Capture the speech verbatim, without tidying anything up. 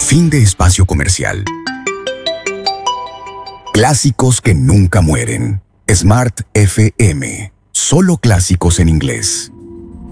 Fin de espacio comercial. Clásicos que nunca mueren. Smart F M. Solo clásicos en inglés.